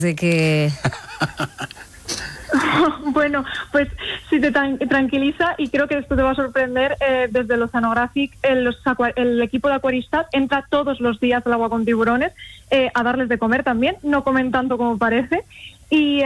de que... Bueno, pues si te tranquiliza, y creo que esto te va a sorprender, desde el Oceanographic, el equipo de acuaristas entra todos los días al agua con tiburones a darles de comer también, no comen tanto como parece. Y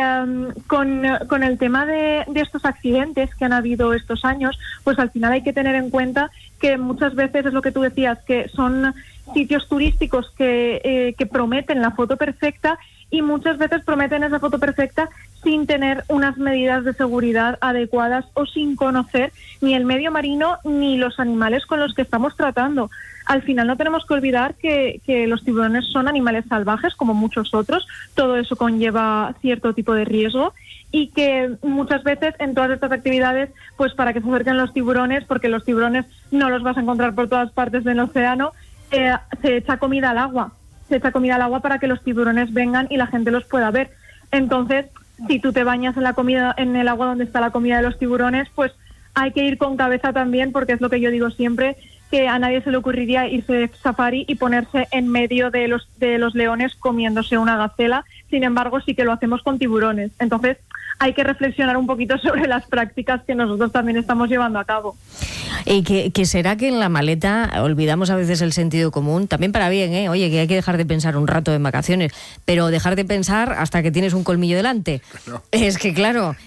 con el tema de estos accidentes que han habido estos años, pues al final hay que tener en cuenta que muchas veces es lo que tú decías, que son sitios turísticos que prometen la foto perfecta, y muchas veces prometen esa foto perfecta sin tener unas medidas de seguridad adecuadas o sin conocer ni el medio marino ni los animales con los que estamos tratando. Al final no tenemos que olvidar que los tiburones son animales salvajes como muchos otros, todo eso conlleva cierto tipo de riesgo, y que muchas veces en todas estas actividades, pues para que se acerquen los tiburones, porque los tiburones no los vas a encontrar por todas partes del océano, se echa comida al agua. Se echa comida al agua para que los tiburones vengan y la gente los pueda ver. Entonces, si tú te bañas en el agua donde está la comida de los tiburones, pues hay que ir con cabeza también, porque es lo que yo digo siempre, que a nadie se le ocurriría irse de safari y ponerse en medio de los leones comiéndose una gacela. Sin embargo, sí que lo hacemos con tiburones. Entonces, hay que reflexionar un poquito sobre las prácticas que nosotros también estamos llevando a cabo. Y que será que en la maleta olvidamos a veces el sentido común, también para bien, ¿eh? Oye, que hay que dejar de pensar un rato en vacaciones, pero dejar de pensar hasta que tienes un colmillo delante. No. Es que claro,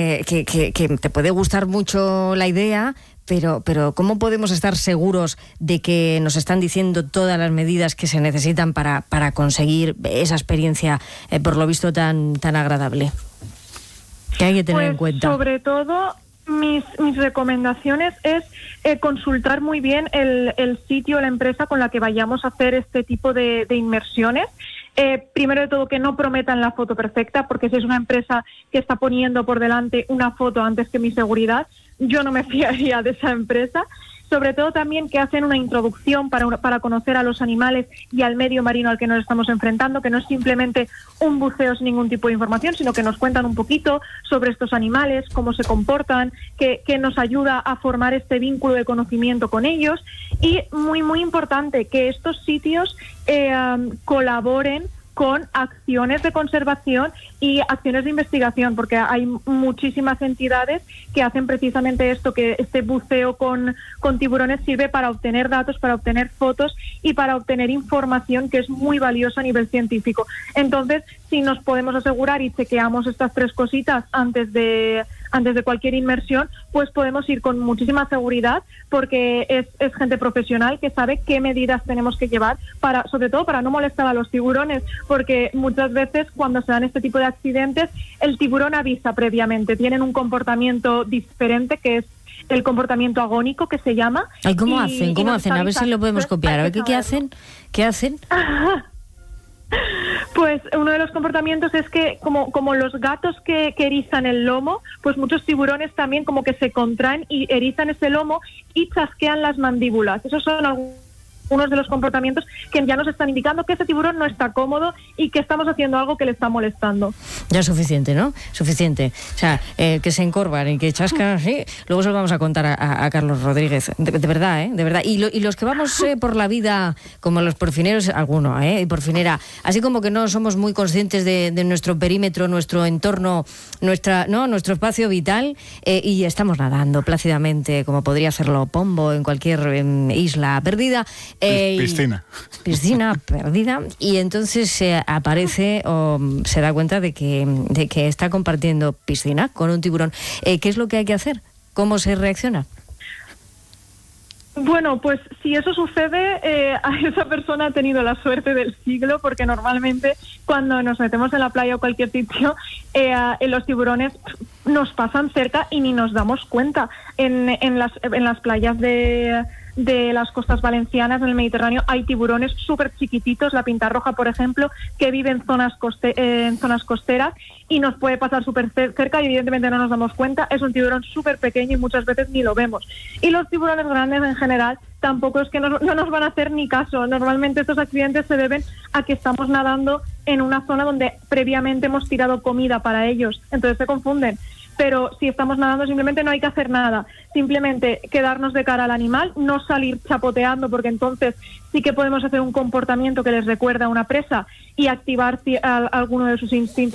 que te puede gustar mucho la idea, pero ¿cómo podemos estar seguros de que nos están diciendo todas las medidas que se necesitan para conseguir esa experiencia, por lo visto, tan agradable? ¿Qué hay que tener en cuenta? Sobre todo, mis recomendaciones es consultar muy bien el sitio, la empresa con la que vayamos a hacer este tipo de inmersiones. Primero de todo, que no prometan la foto perfecta, porque si es una empresa que está poniendo por delante una foto antes que mi seguridad, yo no me fiaría de esa empresa. Sobre todo también que hacen una introducción para conocer a los animales y al medio marino al que nos estamos enfrentando, que no es simplemente un buceo sin ningún tipo de información, sino que nos cuentan un poquito sobre estos animales, cómo se comportan, que nos ayuda a formar este vínculo de conocimiento con ellos. Y muy, muy importante, que estos sitios colaboren con acciones de conservación y acciones de investigación, porque hay muchísimas entidades que hacen precisamente esto, que este buceo con tiburones sirve para obtener datos, para obtener fotos y para obtener información que es muy valiosa a nivel científico. Entonces, si nos podemos asegurar y chequeamos estas tres cositas antes de cualquier inmersión, pues podemos ir con muchísima seguridad, porque es gente profesional que sabe qué medidas tenemos que llevar, sobre todo para no molestar a los tiburones, porque muchas veces cuando se dan este tipo de accidentes, el tiburón avisa previamente, tienen un comportamiento diferente, que es el comportamiento agónico, que se llama. Ay, ¿cómo hacen? A ver si lo podemos copiar. A ver, ¿qué hacen? ¿Qué hacen? Pues uno de los comportamientos es que, como los gatos que erizan el lomo, pues muchos tiburones también como que se contraen y erizan ese lomo y chasquean las mandíbulas. Esos son algunos de los comportamientos que ya nos están indicando que ese tiburón no está cómodo y que estamos haciendo algo que le está molestando. Ya es suficiente, ¿no? Suficiente. O sea, que se encorvan y que chascan, ¿sí? Luego se lo vamos a contar a Carlos Rodríguez. De verdad, ¿eh? De verdad. Y los que vamos por la vida, como los porfineros, alguno, y porfinera, así como que no somos muy conscientes de nuestro perímetro, nuestro entorno, nuestro espacio vital, y estamos nadando plácidamente, como podría hacerlo Pombo en cualquier isla perdida. Piscina perdida, y entonces se aparece o se da cuenta de que está compartiendo piscina con un tiburón. ¿Qué es lo que hay que hacer? ¿Cómo se reacciona? Bueno, pues si eso sucede, a esa persona ha tenido la suerte del siglo, porque normalmente cuando nos metemos en la playa o cualquier sitio, los tiburones nos pasan cerca y ni nos damos cuenta. En las playas de las costas valencianas, en el Mediterráneo, hay tiburones súper chiquititos, la pintarroja, por ejemplo, que vive en zonas costeras y nos puede pasar súper cerca y evidentemente no nos damos cuenta. Es un tiburón súper pequeño y muchas veces ni lo vemos. Y los tiburones grandes en general tampoco es que no nos van a hacer ni caso. Normalmente estos accidentes se deben a que estamos nadando en una zona donde previamente hemos tirado comida para ellos, entonces se confunden. pero si estamos nadando simplemente no hay que hacer nada, simplemente quedarnos de cara al animal, no salir chapoteando, porque entonces sí que podemos hacer un comportamiento que les recuerda a una presa y activar alguno de sus instintos